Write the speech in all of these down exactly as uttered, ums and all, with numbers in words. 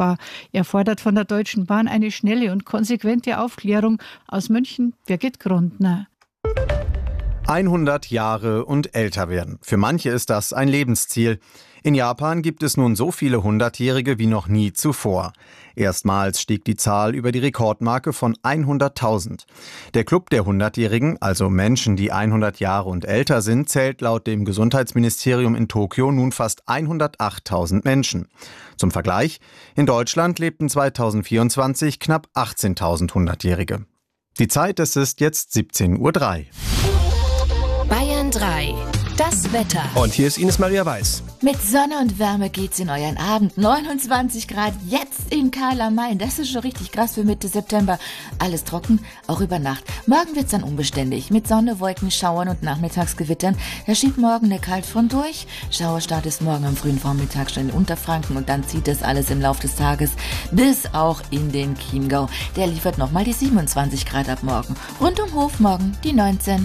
strafbar. Er fordert von der Deutschen Bahn eine schnelle und konsequente Aufklärung. Aus München, Birgit Grundner. hundert Jahre und älter werden. Für manche ist das ein Lebensziel. In Japan gibt es nun so viele Hundertjährige wie noch nie zuvor. Erstmals stieg die Zahl über die Rekordmarke von hunderttausend. Der Club der Hundertjährigen, also Menschen, die hundert Jahre und älter sind, zählt laut dem Gesundheitsministerium in Tokio nun fast hundertachttausend Menschen. Zum Vergleich, in Deutschland lebten zweitausendvierundzwanzig knapp achtzehntausend Hundertjährige. Die Zeit, es ist jetzt siebzehn Uhr drei. Bayern drei. Das Wetter. Und hier ist Ines Maria Weiß. Mit Sonne und Wärme geht's in euren Abend. neunundzwanzig Grad jetzt in Karl am Main. Das ist schon richtig krass für Mitte September. Alles trocken, auch über Nacht. Morgen wird's dann unbeständig. Mit Sonne, Wolken, Schauern und Nachmittagsgewittern. Da schiebt morgen eine Kaltfront durch. Schauerstart ist morgen am frühen Vormittag schon in Unterfranken. Und dann zieht das alles im Laufe des Tages bis auch in den Chiemgau. Der liefert nochmal die siebenundzwanzig Grad ab morgen. Rund um Hof morgen die neunzehn.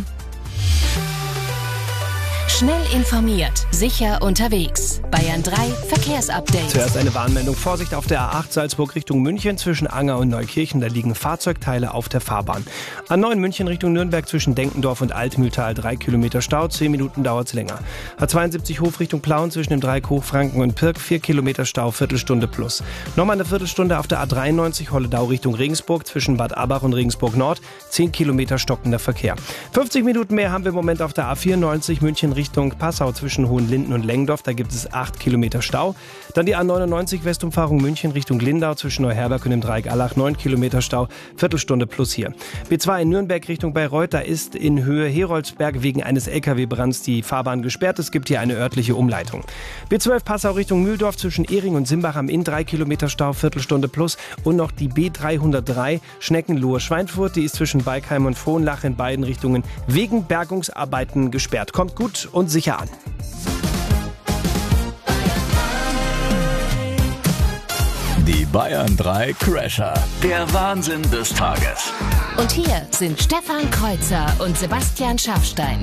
Schnell informiert, sicher unterwegs. Bayern drei Verkehrsupdate. Zuerst eine Warnmeldung. Vorsicht auf der A acht Salzburg Richtung München zwischen Anger und Neukirchen. Da liegen Fahrzeugteile auf der Fahrbahn. A neun München Richtung Nürnberg zwischen Denkendorf und Altmühltal. Drei Kilometer Stau, zehn Minuten dauert's länger. A zweiundsiebzig Hof Richtung Plauen zwischen dem Dreieck Hochfranken und Pirk. Vier Kilometer Stau, Viertelstunde plus. Nochmal eine Viertelstunde auf der A dreiundneunzig Holledau Richtung Regensburg zwischen Bad Abach und Regensburg Nord. Zehn Kilometer stockender Verkehr. fünfzig Minuten mehr haben wir im Moment auf der A vierundneunzig München Richtung Passau zwischen Hohenlinden und Lengendorf. Da gibt es acht Kilometer Stau. Dann die A neunundneunzig Westumfahrung München Richtung Lindau zwischen Neuherberg und dem Dreieck Allach. neun Kilometer Stau, Viertelstunde plus hier. B zwei in Nürnberg Richtung Bayreuth. Da ist in Höhe Heroldsberg wegen eines L K W-Brands die Fahrbahn gesperrt. Es gibt hier eine örtliche Umleitung. B zwölf Passau Richtung Mühldorf zwischen Ehring und Simbach am Inn. drei Kilometer Stau, Viertelstunde plus. Und noch die B dreihundertdrei Schneckenlohe-Schweinfurt. Die ist zwischen Beikheim und Frohnlach in beiden Richtungen wegen Bergungsarbeiten gesperrt. Kommt gut und sicher an. Die Bayern drei Crasher. Der Wahnsinn des Tages. Und hier sind Stefan Kreuzer und Sebastian Schaffstein.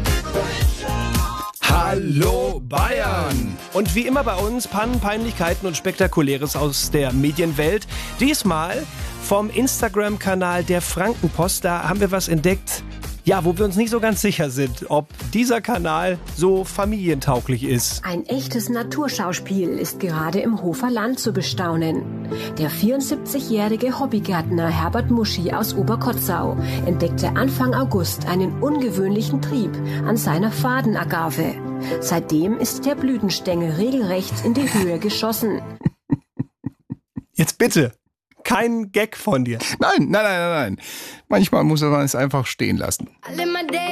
Hallo Bayern! Und wie immer bei uns Pannen, Peinlichkeiten und Spektakuläres aus der Medienwelt. Diesmal vom Instagram-Kanal der Frankenpost. Da haben wir was entdeckt, ja, wo wir uns nicht so ganz sicher sind, ob dieser Kanal so familientauglich ist. Ein echtes Naturschauspiel ist gerade im Hofer Land zu bestaunen. Der vierundsiebzigjährige Hobbygärtner Herbert Muschi aus Oberkotzau entdeckte Anfang August einen ungewöhnlichen Trieb an seiner Fadenagave. Seitdem ist der Blütenstängel regelrecht in die Höhe geschossen. Jetzt bitte! Kein Gag von dir. Nein, nein, nein, nein, nein. Manchmal muss man es einfach stehen lassen.